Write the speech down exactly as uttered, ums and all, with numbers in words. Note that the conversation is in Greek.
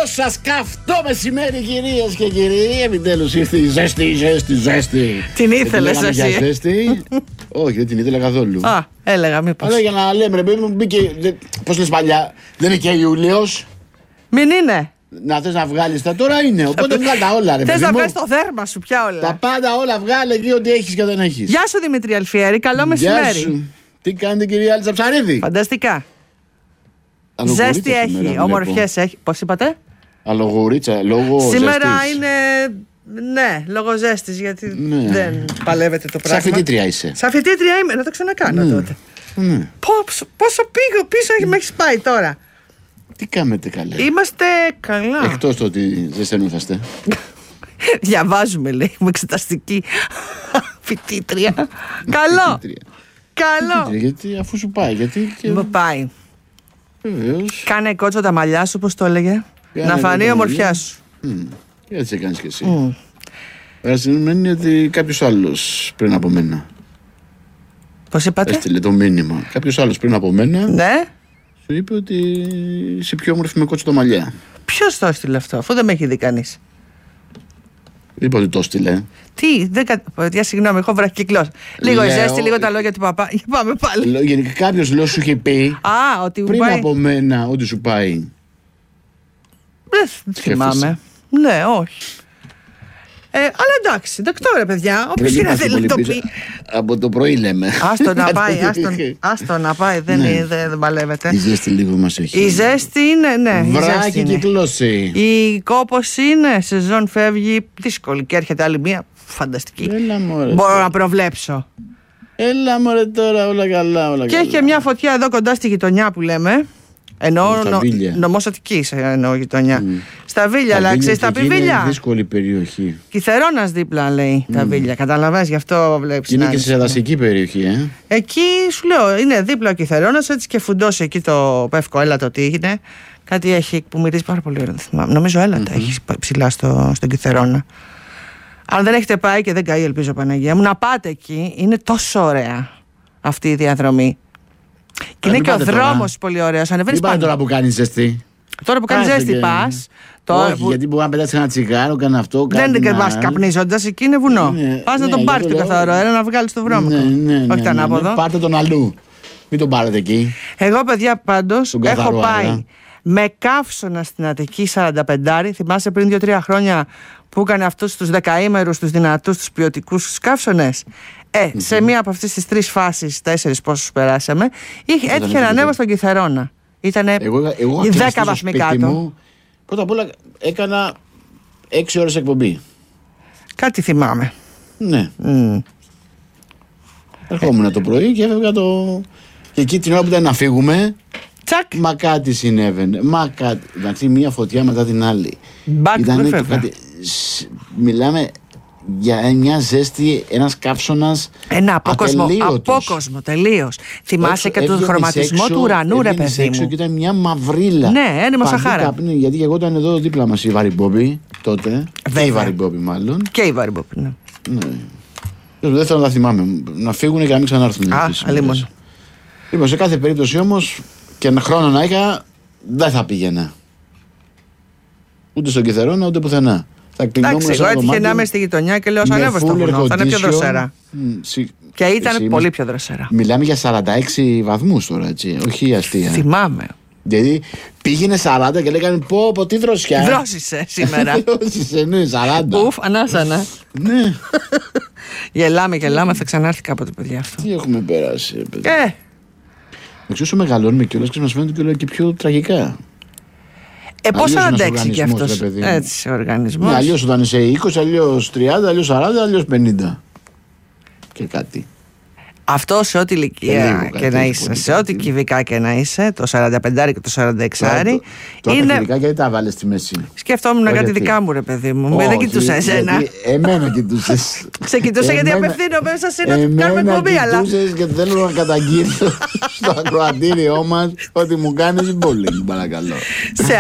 σας καυτό μεσημέρι, κυρίες και κύριοι. Επιτέλους ήρθε η ζέστη, η ζέστη, ζέστη. Την ήθελες εσύ? Για ζέστη. Όχι, δεν την ήθελα καθόλου. Α, έλεγα μήπως. Αλλά για να λέμε, ρε παιδί μου, μπήκε. Πώς λες παλιά, δεν είναι και Ιούλιος. Μην είναι. Να θες να βγάλεις τα, τώρα είναι. Οπότε βγάλει τα όλα, ρε παιδί μου. Θες να βγάλεις το δέρμα σου πια όλα. Τα πάντα όλα βγάλε εκεί, ό,τι έχεις και δεν έχεις. Γεια σου Δημήτρη Αλφιέρη, καλό μεσημέρι. Γεια σου. Τι κάνετε, κυρία Άλτσα Ψαρίδη? Φανταστικά. Αλογουρίτσα Ζέστη έχει, σήμερα, ομορφιές έχει. Πώς είπατε? Αλογουρίτσα, λόγω Σήμερα ζέστης. είναι. Ναι, λόγω ζέστης, γιατί Ναι. δεν παλεύεται το πράγμα. Σαν φοιτήτρια είσαι. Σαν φοιτήτρια είμαι, να το ξανακάνω Ναι. τότε. Ναι. Πόσο, πόσο πήγω πίσω με έχεις πάει τώρα. Τι κάνετε καλέ? Είμαστε καλά. Εκτός το ότι ζεσθενούσαστε. Διαβάζουμε, λέει, είμαι εξεταστική φοιτήτρια. Καλό. Φοιτήτρια. Καλό. Φοιτήτρια, γιατί αφού σου πάει, γιατί και... Μου πάει. Βεβαίως. Κάνε κότσο τα μαλλιά σου, πώς το έλεγε. Κάνε Να φανεί η τα ομορφιά μαλλιά. σου. Μμ, Έτσι έκανες και εσύ. Μμ. Άρα σημαίνει ότι κάποιος άλλος πριν από μένα Πώς είπατε? έστειλε το μήνυμα. Κάποιος άλλος πριν από μένα Ναι. σου είπε ότι είσαι πιο όμορφη με κότσο τα μαλλιά. Ποιος το έστειλε αυτό, αφού δεν με έχει δει κανείς. Δεν είπα ότι το έστειλε. Τι, δεν κα... Παιδιά, συγγνώμη, έχω βραχικυκλώσει. Λίγο η Λέω- ζέστη, λίγο τα λόγια του παπά. Για πάμε πάλι. Λέω, γενικά κάποιος λέω σου είχε πει Α, ότι μου πριν πάει. από μένα ότι σου πάει. Δεν θυμάμαι. Ναι, όχι. Ε, αλλά εντάξει, δεκτό παιδιά. Όποιος Δεν και να είμαστε θέλει να το πολύ πει. πίσω. Από το πρωί λέμε. Άστο να πάει, άστο, άστο να πάει, δεν, Ναι. είναι- δεν, δεν παλεύεται. Η ζέστη λίγο μας έχει. Η ζέστη είναι, ναι. η ζέστη Βράχη είναι. κυκλώσει. Η κόπος είναι, σεζόν φεύγει δύσκολη και έρχεται άλλη μία φανταστική. Έλα μωρέ. Μπορώ να προβλέψω. Έλα μωρέ τώρα, όλα καλά, όλα Και καλά. έχει και μια φωτιά εδώ κοντά στη γειτονιά που λέμε. Εννοώ Στα νο, Βίλια. νομός Αττικής, εννοώ γειτονιά. Στα Βίλια, αλλά ξέρεις τα εκεί είναι πιβίλια. δύσκολη περιοχή. Κιθερώνας δίπλα λέει τα Βίλια. Καταλαβαίνεις, γι' αυτό βλέπεις. Και είναι να και είναι. σε δασική περιοχή, ε. Εκεί σου λέω, είναι δίπλα ο Κιθερώνας, έτσι και φουντώσει εκεί το πεύκο έλατο τι έγινε. Κάτι έχει που μυρίζει πάρα πολύ ωραία, δεν θυμάμαι. Νομίζω έλατα έχει ψηλά στο, στον Κιθερώνα. Αν δεν έχετε πάει και δεν καεί, ελπίζω Παναγία μου, να πάτε εκεί. Είναι τόσο ωραία αυτή η διαδρομή. Και είναι μην και ο πάτε τώρα. δρόμος πολύ ωραίος. Ανεβαίνεις Μην πάει πάνω. τώρα που κάνει ζεστή. Τώρα που κάνεις Κάσε ζέστη και- πας. Τώρα Όχι, που... γιατί μπορεί να πετάξει ένα τσιγάρο, κάνει αυτό. Δεν κάνει είναι να- πας καπνίζοντας, εκεί είναι βουνό. Ναι, Πας να ναι, τον γι' πάρεις αυτό το λέω. καθαρό αέρα να βγάλεις το βρώμικο. Ναι, ναι, ναι, Όχι ναι, τα ναι. ανάποδο. Πάρτε τον αλλού. Μην τον πάρετε εκεί. Εγώ, παιδιά, πάντως Τον έχω καθαρό πάει αέρα. με καύσωνα στην Αττική σαράντα πέντε. Θυμάσαι πριν δύο τρία χρόνια που έκανε αυτούς τους δεκαήμερους, τους δυνατούς, τους ποιοτικούς τους καύσωνες. Ε, σε μία από αυτές τις τρεις φάσεις, τέσσερις πόσους περάσαμε, είχε, Ήταν έτυχε να εκεί, ανέβω τότε. στον Κιθερώνα. Ήτανε Εγώ, εγώ οι κλειστή δέκα στο βαθμοί σπίτι κάτω. μου, πρώτα απ' όλα έκανα έξι ώρες εκπομπή. Κάτι θυμάμαι. Ναι. Μμ. Ερχόμουν το πρωί και έφευγα το. Και εκεί την ώρα που ήταν να φύγουμε, Τσακ! μα κάτι συνέβαινε. Μα κάτι. Εντάξει, μία φωτιά μετά την άλλη. Back Ήτανε to και βέβαια. κάτι. Σ- Μιλάμε για μια ζέστη, ένας καύσωνας Ένα απόκοσμο, ατελείωτος. απόκοσμο τελείως. Θυμάσαι Έξω- και τον έβγαινες χρωματισμό έξω, του ουρανού, ρε έβγαινες παιδί έξω μου. και ήταν μια μαυρίλα. Ναι, έντιμο Παντού Σαχάρα. καπνί, γιατί και εγώ ήταν εδώ δίπλα μας η Βαριμπόμπη τότε. Και Βέβαια. η Βαριμπόμπη μάλλον. Και η Βαριμπόπη, ναι. Δεν θέλω να τα θυμάμαι. Να φύγουν και να μην ξανάρθουν. Α, αυτές οι αλλήμον. μέρες. Λοιπόν, σε κάθε περίπτωση όμως και ένα χρόνο να είχα, δεν θα πήγαινα. Ούτε στον Κιθερώνα ούτε πουθενά. Θα κλεινόμουν Εντάξει, σε εγώ ένα έτυχε να δωμάτιο είμαι στη γειτονιά και λέω: με ανέβω στο full βουνό. Θα είναι πιο air δροσερά. condition. Μ, σι- Και ήταν εσύ πολύ είμαι- πιο δροσερά. Μιλάμε για σαράντα έξι βαθμούς τώρα, έτσι. Όχι αστεία. Θυμάμαι. Δηλαδή πήγαινε σαράντα και λέγανε πω, πω τι δροσιά. Δρόσησε σήμερα. Δρόσησε, ναι, σαράντα. Ουφ, ανάσανα. Ναι, Γελάμε, γελάμε, θα ξανάρθει κάποτε, παιδιά αυτό. τι έχουμε περάσει, ρε παιδί. Ε, Εξού όσο μεγαλώνουμε κιόλας και μας φαίνονται και όλο και πιο τραγικά. ε πώς Αλλιώς θα ένας αντέξει κι οργανισμός, αυτός. ρε παιδί μου. Έτσι, ο οργανισμός. Ναι, αλλιώς όταν είσαι είκοσι, αλλιώς τριάντα, αλλιώς σαράντα, αλλιώς πενήντα. Και κάτι. Αυτό σε ό,τι Ε, ηλικία λίγο και κάτι, να πολύ είσαι, σε κάτι. ό,τι κυβικά και να είσαι, το σαράντα πέντε και το σαράντα έξι, Τώρα τα είναι. κυβικά γιατί τα βάλες στη μέση. Σκεφτόμουν Όχι, κάτι γιατί. δικά μου, ρε παιδί μου. Μην Όχι, δεν κοιτούσα εσένα. γιατί Εμένα κοιτούσες. Ξεκοιτούσα γιατί Εμένα- απευθύνω μέσα σε να κάνουμε Εμένα εκπομπή, αλλά. κοιτούσες και θέλω να καταγγείλω στο ακροατήριό μας ότι μου κάνεις bullying, παρακαλώ. Σε